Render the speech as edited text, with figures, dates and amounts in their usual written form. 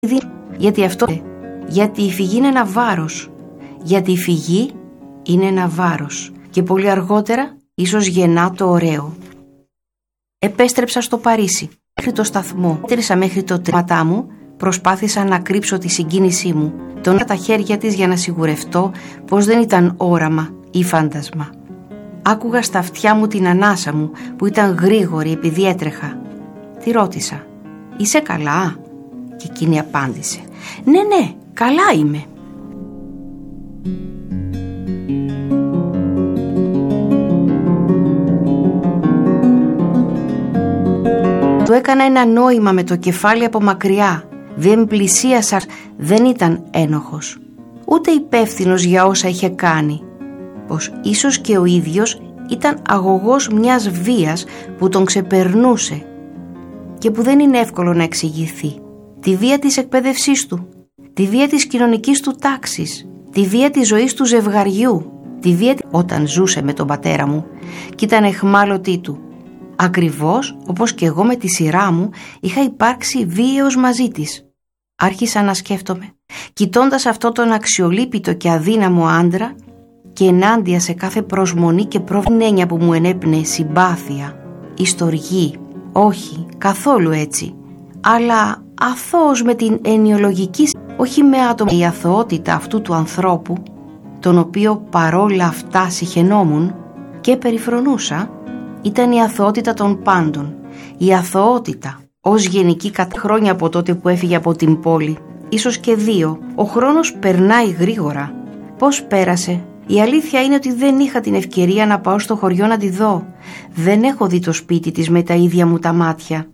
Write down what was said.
Γιατί αυτό, γιατί η φυγή είναι ένα βάρος. Γιατί η φυγή είναι ένα βάρος. Και πολύ αργότερα ίσως γεννά το ωραίο. Επέστρεψα στο Παρίσι, μέχρι το σταθμό. Τρίσα μέχρι το τρίματά μου, προσπάθησα να κρύψω τη συγκίνησή μου. Τον τα χέρια της για να σιγουρευτώ πως δεν ήταν όραμα ή φάντασμα. Άκουγα στα αυτιά μου την ανάσα μου που ήταν γρήγορη επειδή έτρεχα. Τη ρώτησα, είσαι καλά? Και εκείνη απάντησε, ναι, καλά είμαι. Του έκανα ένα νόημα με το κεφάλι από μακριά. Δεν πλησίασα, δεν ήταν ένοχος, ούτε υπεύθυνος για όσα είχε κάνει. Πως ίσως και ο ίδιος ήταν αγωγός μιας βίας που τον ξεπερνούσε και που δεν είναι εύκολο να εξηγηθεί. Τη βία της εκπαίδευσής του, τη βία της κοινωνικής του τάξης, τη βία της ζωής του ζευγαριού, τη βία όταν ζούσε με τον πατέρα μου και ήταν εχμάλωτή του. Ακριβώς όπως και εγώ με τη σειρά μου είχα υπάρξει βίαιος μαζί της. Άρχισα να σκέφτομαι, κοιτώντας αυτό τον αξιολύπητο και αδύναμο άντρα και ενάντια σε κάθε προσμονή και προβνένια που μου ενέπνεε συμπάθεια ή στοργή. Όχι, καθόλου έτσι, αλλά αθώος με την ενιολογική, όχι με άτομα, η αθωότητα αυτού του ανθρώπου, τον οποίο παρόλα αυτά συχαινόμουν και περιφρονούσα, ήταν η αθωότητα των πάντων. Η αθωότητα ως γενική χρόνια από τότε που έφυγε από την πόλη, ίσως και 2. Ο χρόνος περνάει γρήγορα. Πώς πέρασε? Η αλήθεια είναι ότι δεν είχα την ευκαιρία να πάω στο χωριό να τη δω. Δεν έχω δει το σπίτι της με τα ίδια μου τα μάτια.